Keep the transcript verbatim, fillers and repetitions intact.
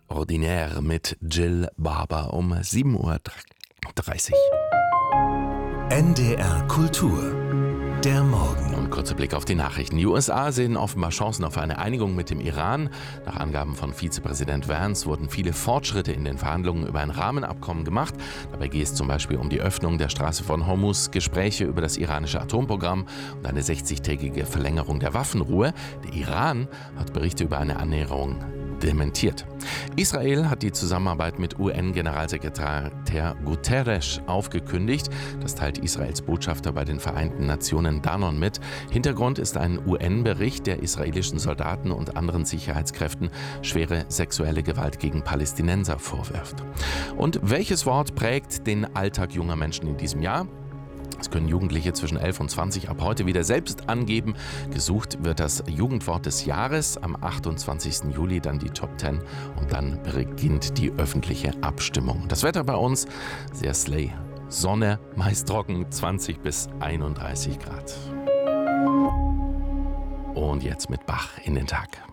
Ordinaire mit Jill Barber um sieben Uhr dreißig. N D R Kultur. Der Morgen. Und kurzer Blick auf die Nachrichten. Die U S A sehen offenbar Chancen auf eine Einigung mit dem Iran. Nach Angaben von Vizepräsident Vance wurden viele Fortschritte in den Verhandlungen über ein Rahmenabkommen gemacht. Dabei geht es zum Beispiel um die Öffnung der Straße von Hormuz, Gespräche über das iranische Atomprogramm und eine sechzigtägige Verlängerung der Waffenruhe. Der Iran hat Berichte über eine Annäherung dementiert. Israel hat die Zusammenarbeit mit U N-Generalsekretär Guterres aufgekündigt. Das teilt Israels Botschafter bei den Vereinten Nationen Danon mit. Hintergrund ist ein U N-Bericht, der israelischen Soldaten und anderen Sicherheitskräften schwere sexuelle Gewalt gegen Palästinenser vorwirft. Und welches Wort prägt den Alltag junger Menschen in diesem Jahr? Das können Jugendliche zwischen elf und zwanzig ab heute wieder selbst angeben. Gesucht wird das Jugendwort des Jahres. Am achtundzwanzigsten Juli dann die Top zehn und dann beginnt die öffentliche Abstimmung. Das Wetter bei uns sehr slay. Sonne, meist trocken, zwanzig bis einunddreißig Grad. Und jetzt mit Bach in den Tag.